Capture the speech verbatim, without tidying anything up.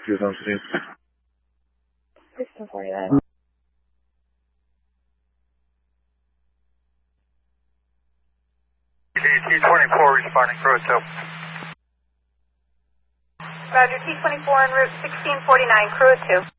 sixteen forty-nine. T twenty-four responding, Crew two. Roger, T twenty-four en route sixteen forty-nine, Crew two.